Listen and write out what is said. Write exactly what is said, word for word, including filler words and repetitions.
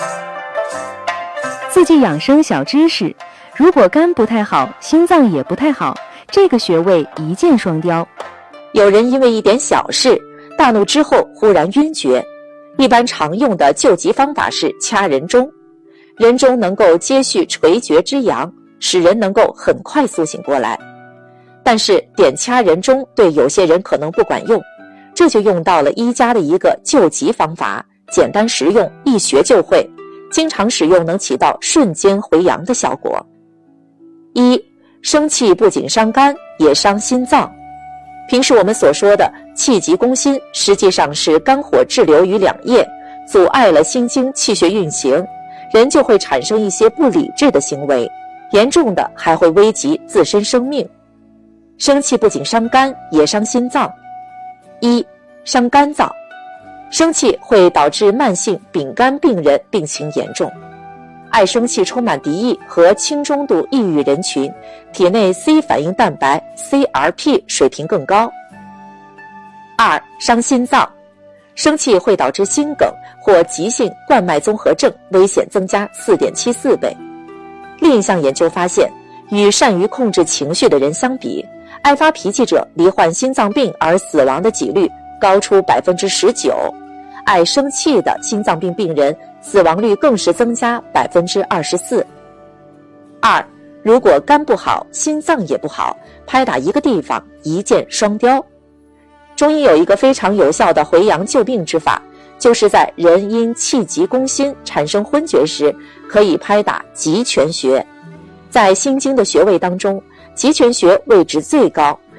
自己养生小知识：如果肝不太好，心脏也不太好，这个穴位一箭双雕。 有人因为一点小事大怒之后忽然晕厥，一般常用的救急方法是掐人中。人中能够接续垂厥之阳，使人能够很快苏醒过来。但是点掐人中对有些人可能不管用，这就用到了医家的一个救急方法，简单实用，一学就会，经常使用能起到瞬间回阳的效果。一、生气不仅伤肝，也伤心脏。平时我们所说的气急攻心，实际上是肝火滞留于两腋，阻碍了心经气血运行，人就会产生一些不理智的行为，严重的还会危及自身生命。生气不仅伤肝，也伤心脏。一、伤肝脏。生气会导致慢性丙肝病人病情严重。爱生气、充满敌意和轻中度抑郁人群，体内 C 反应蛋白 C R P 水平更高。二、伤心脏。生气会导致心梗或急性冠脉综合症，危险增加 四点七四 倍。另一项研究发现，与善于控制情绪的人相比，爱发脾气者罹患心脏病而死亡的几率高出 百分之十九， 爱生气的心脏病病人死亡率更是增加 百分之二十四。二、如果肝不好，心脏也不好，拍打一个地方，一箭双雕。中医有一个非常有效的回阳救病之法，就是在人因气急攻心产生昏厥时，可以拍打极泉穴。在心经的穴位当中，极泉穴位置最高，